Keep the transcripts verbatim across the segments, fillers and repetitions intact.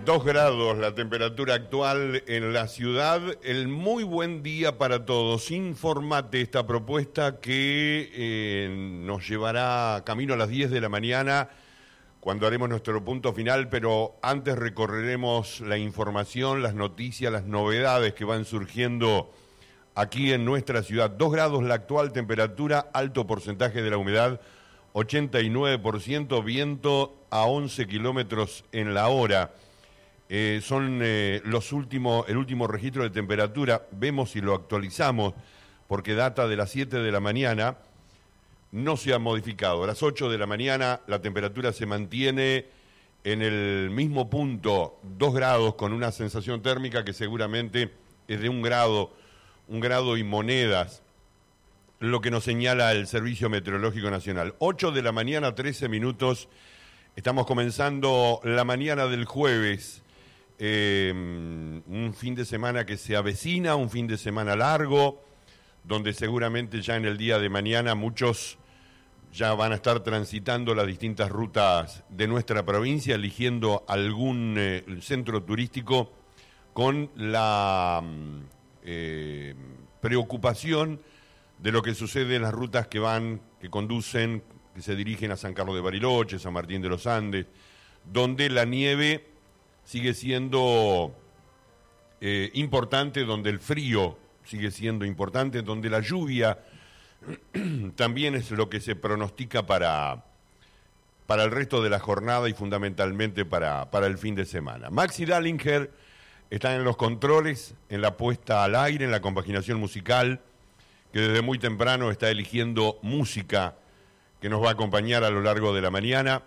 Dos grados la temperatura actual en la ciudad. El muy buen día para todos. Informate esta propuesta que eh, nos llevará camino a las diez de la mañana cuando haremos nuestro punto final, pero antes recorreremos la información, las noticias, las novedades que van surgiendo aquí en nuestra ciudad. Dos grados la actual temperatura, alto porcentaje de la humedad, ochenta y nueve por ciento, viento a once kilómetros en la hora. Eh, son eh, los últimos, el último registro de temperatura, vemos si lo actualizamos, porque data de las siete de la mañana, no se ha modificado. A las ocho de la mañana la temperatura se mantiene en el mismo punto, dos grados, con una sensación térmica que seguramente es de un grado, un grado y monedas, lo que nos señala el Servicio Meteorológico Nacional. ocho de la mañana, trece minutos, estamos comenzando la mañana del jueves. Eh, un fin de semana que se avecina, un fin de semana largo, donde seguramente ya en el día de mañana muchos ya van a estar transitando las distintas rutas de nuestra provincia, eligiendo algún eh, centro turístico con la eh, preocupación de lo que sucede en las rutas que van, que conducen, que se dirigen a San Carlos de Bariloche, San Martín de los Andes, donde la nieve sigue siendo eh, importante, donde el frío sigue siendo importante, donde la lluvia también es lo que se pronostica para, para el resto de la jornada y fundamentalmente para, para el fin de semana. Maxi Dallinger está en los controles, en la puesta al aire, en la compaginación musical, que desde muy temprano está eligiendo música que nos va a acompañar a lo largo de la mañana.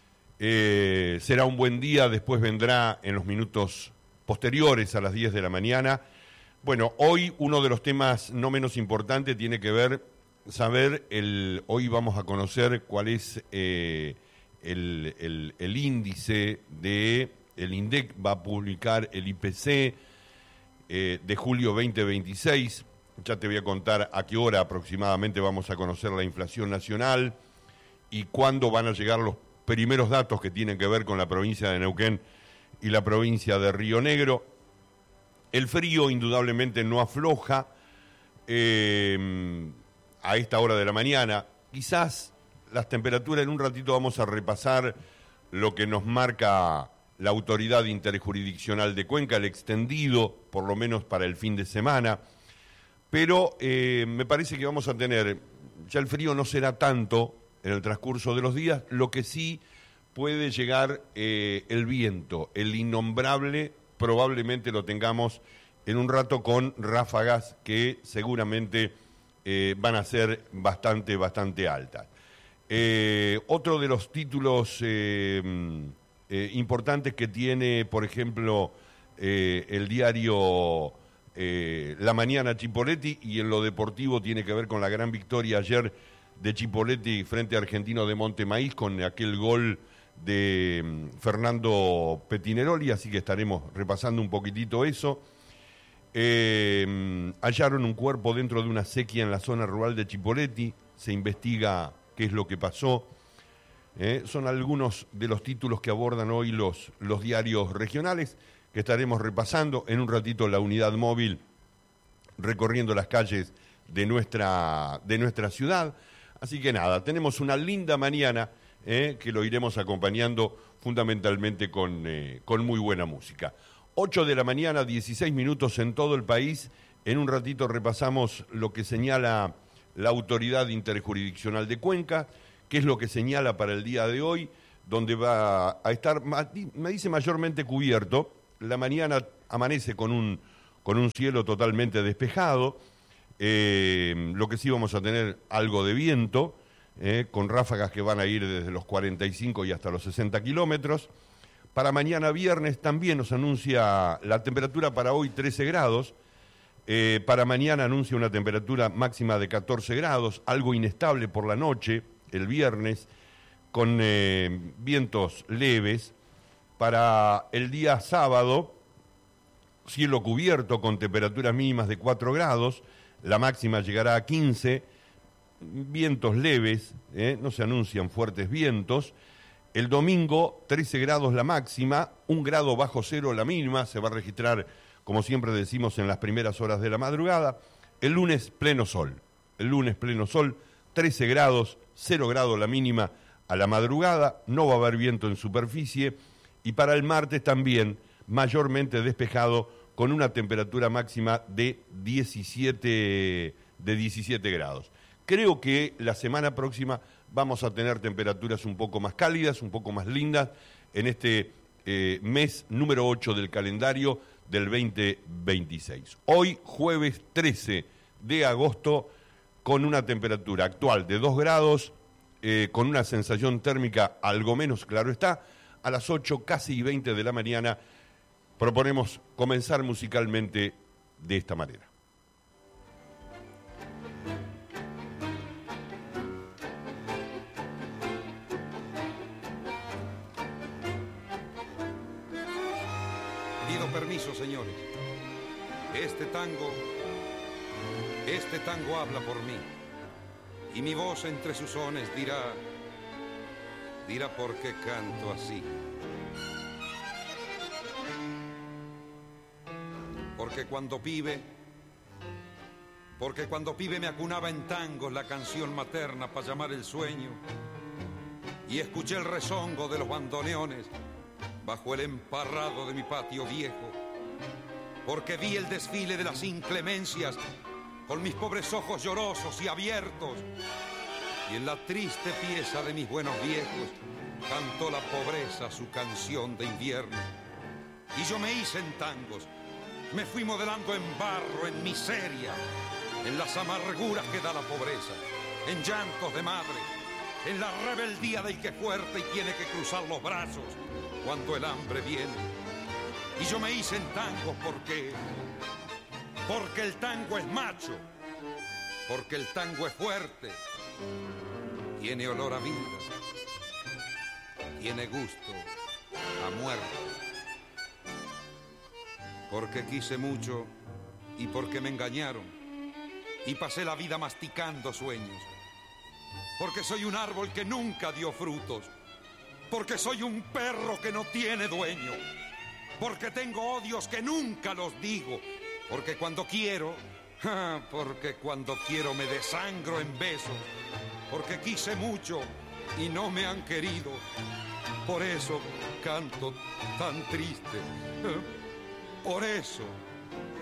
Eh, será un buen día, después vendrá en los minutos posteriores a las diez de la mañana. Bueno, hoy uno de los temas no menos importantes tiene que ver, saber, el, hoy vamos a conocer cuál es eh, el, el, el índice de, el INDEC va a publicar el I P C eh, de julio veinte veintiséis, ya te voy a contar a qué hora aproximadamente vamos a conocer la inflación nacional y cuándo van a llegar los primeros datos que tienen que ver con la provincia de Neuquén y la provincia de Río Negro. El frío indudablemente no afloja eh, a esta hora de la mañana. Quizás las temperaturas, en un ratito vamos a repasar lo que nos marca la Autoridad Interjurisdiccional de Cuenca, el extendido, por lo menos para el fin de semana, pero eh, me parece que vamos a tener, ya el frío no será tanto en el transcurso de los días, lo que sí puede llegar eh, el viento, el innombrable, probablemente lo tengamos en un rato con ráfagas que seguramente eh, van a ser bastante, bastante altas. Eh, otro de los títulos eh, eh, importantes que tiene, por ejemplo, eh, el diario eh, La Mañana Chipoleti, y en lo deportivo tiene que ver con la gran victoria ayer de Chipoleti frente a Argentino de Montemaíz con aquel gol de um, Fernando Petineroli, así que estaremos repasando un poquitito eso. Eh, hallaron un cuerpo dentro de una sequía en la zona rural de Chipoleti, se investiga qué es lo que pasó. Eh, son algunos de los títulos que abordan hoy los, los diarios regionales, que estaremos repasando en un ratito. La unidad móvil recorriendo las calles de nuestra, de nuestra ciudad. Así que nada, tenemos una linda mañana eh, que lo iremos acompañando fundamentalmente con, eh, con muy buena música. ocho de la mañana, dieciséis minutos en todo el país. En un ratito repasamos lo que señala la Autoridad Interjurisdiccional de Cuenca, qué es lo que señala para el día de hoy, donde va a estar, me dice, mayormente cubierto. La mañana amanece con un, con un cielo totalmente despejado. Eh, lo que sí vamos a tener algo de viento, eh, con ráfagas que van a ir desde los cuarenta y cinco y hasta los sesenta kilómetros. Para mañana viernes también nos anuncia la temperatura para hoy trece grados, eh, para mañana anuncia una temperatura máxima de catorce grados, algo inestable por la noche, el viernes, con eh, vientos leves. Para el día sábado, cielo cubierto con temperaturas mínimas de cuatro grados, la máxima llegará a quince, vientos leves, ¿eh? No se anuncian fuertes vientos. El domingo, trece grados la máxima, un grado bajo cero la mínima, se va a registrar, como siempre decimos, en las primeras horas de la madrugada. El lunes, pleno sol. El lunes, pleno sol, trece grados, cero grados la mínima a la madrugada, no va a haber viento en superficie. Y para el martes también, mayormente despejado, con una temperatura máxima de diecisiete, de diecisiete grados. Creo que la semana próxima vamos a tener temperaturas un poco más cálidas, un poco más lindas, en este eh, mes número ocho del calendario del veinte veintiséis. Hoy, jueves trece de agosto, con una temperatura actual de dos grados, eh, con una sensación térmica algo menos, claro está, a las ocho, casi veinte de la mañana, proponemos comenzar musicalmente de esta manera. Pido permiso, señores. Este tango, este tango habla por mí. Y mi voz entre sus sones dirá, dirá por qué canto así. Porque cuando pibe, porque cuando pibe me acunaba en tangos la canción materna para llamar el sueño. Y escuché el rezongo de los bandoneones bajo el emparrado de mi patio viejo, porque vi el desfile de las inclemencias con mis pobres ojos llorosos y abiertos, y en la triste pieza de mis buenos viejos cantó la pobreza su canción de invierno. Y yo me hice en tangos, me fui modelando en barro, en miseria, en las amarguras que da la pobreza, en llantos de madre, en la rebeldía del que es fuerte y tiene que cruzar los brazos cuando el hambre viene. Y yo me hice en tangos porque, porque el tango es macho, porque el tango es fuerte, tiene olor a vida, tiene gusto a muerte. Porque quise mucho y porque me engañaron y pasé la vida masticando sueños. Porque soy un árbol que nunca dio frutos. Porque soy un perro que no tiene dueño. Porque tengo odios que nunca los digo. Porque cuando quiero, porque cuando quiero me desangro en besos. Porque quise mucho y no me han querido. Por eso canto tan triste. Por eso